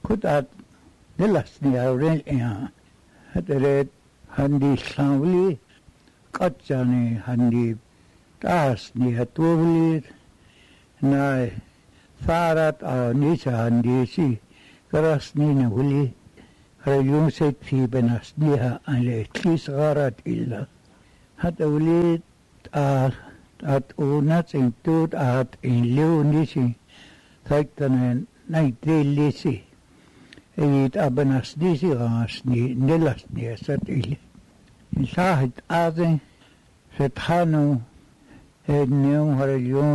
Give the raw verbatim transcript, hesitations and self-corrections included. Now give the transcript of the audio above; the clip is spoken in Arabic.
كتات نلسني أورين إياه هتريد هندي سامولي قطعني هندي تاسني هتوبلي ناي ثارت أو نيسا هنديسي كرسني نولي رجون ست في بنسنيها على تليس غارت إلا هتولي آه at uunat in tuut at in liunisi taiktanen näitteellisi ei abanasdisi raasni nelasni asat ili in saahit aaten set hanu et neum religion